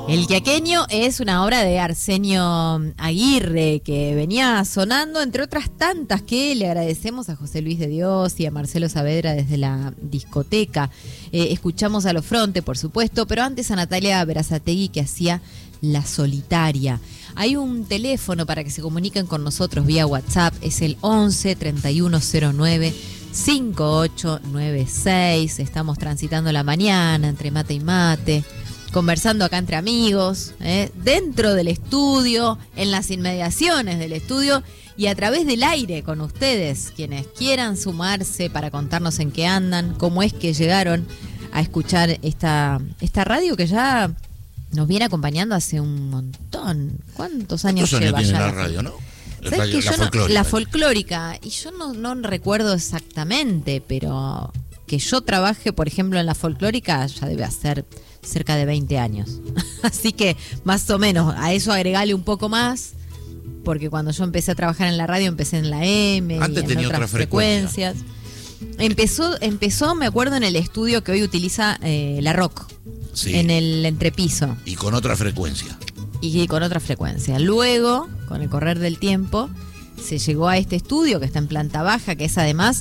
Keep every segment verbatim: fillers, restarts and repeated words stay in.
El Quiaqueño es una obra de Arsenio Aguirre que venía sonando, entre otras tantas, que le agradecemos a José Luis de Dios y a Marcelo Saavedra desde la discoteca. Eh, escuchamos a Los Fronte, por supuesto, pero antes a Natalia Berazategui, que hacía La Solitaria. Hay un teléfono para que se comuniquen con nosotros vía WhatsApp, es el once, treinta y uno cero nueve, cincuenta y ocho noventa y seis. Estamos transitando la mañana entre mate y mate, conversando acá entre amigos, ¿eh? dentro del estudio, en las inmediaciones del estudio y a través del aire con ustedes, quienes quieran sumarse para contarnos en qué andan, cómo es que llegaron a escuchar esta, esta radio que ya nos viene acompañando hace un montón. ¿Cuántos años ¿Cuántos lleva años tiene ya? la radio, no? ¿Sabes Radio, que la, yo no, folclórica. la folclórica, y yo no, no recuerdo exactamente, pero que yo trabaje, por ejemplo, en la folclórica ya debe hacer cerca de veinte años. Así que más o menos a eso agregale un poco más, porque cuando yo empecé a trabajar en la radio empecé en la M. Antes y en tenía otras otra frecuencia. frecuencias. Empezó, empezó, me acuerdo, en el estudio que hoy utiliza eh, la Rock, Sí. en el entrepiso. Y con otra frecuencia. Y con otra frecuencia. Luego, con el correr del tiempo, se llegó a este estudio que está en planta baja, que es además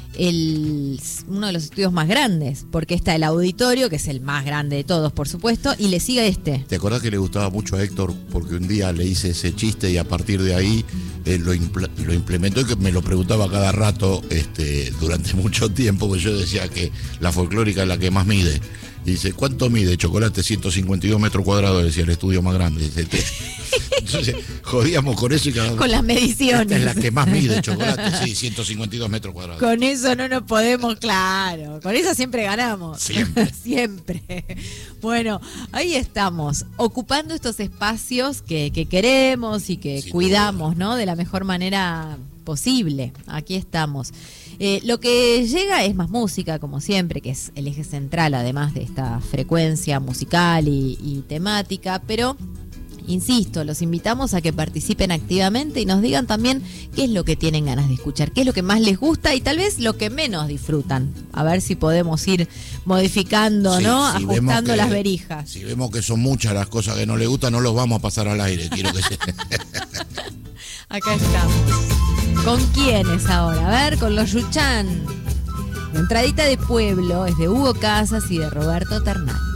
el, uno de los estudios más grandes, porque está el auditorio, que es el más grande de todos, por supuesto, y le sigue este. ¿Te acordás que le gustaba mucho a Héctor? Porque un día le hice ese chiste y a partir de ahí eh, lo, impl- lo implementó y que me lo preguntaba cada rato este, durante mucho tiempo, porque yo decía que la folclórica es la que más mide. Y dice, ¿cuánto mide Chocolate? ciento cincuenta y dos metros cuadrados, decía, el estudio más grande. Dice, te... Entonces, jodíamos con eso y cada Con las mediciones. Esta es la que más mide Chocolate, sí, ciento cincuenta y dos metros cuadrados. Con eso no nos podemos, claro. Con eso siempre ganamos. Siempre. Siempre. Bueno, ahí estamos, ocupando estos espacios que, que queremos y que Sin cuidamos, duda. ¿no? De la mejor manera posible. Aquí estamos. Eh, lo que llega es más música, como siempre, que es el eje central, además de esta frecuencia musical y, y temática, pero insisto, los invitamos a que participen activamente y nos digan también qué es lo que tienen ganas de escuchar, qué es lo que más les gusta y tal vez lo que menos disfrutan. A ver si podemos ir modificando, Sí, ¿no? si vemos Ajustando que- las verijas. Si vemos que son muchas las cosas que no les gustan, no los vamos a pasar al aire. Quiero que se... Acá estamos. ¿Con quiénes ahora? A ver, con los Yuchán. La entradita de pueblo es de Hugo Casas y de Roberto Ternal.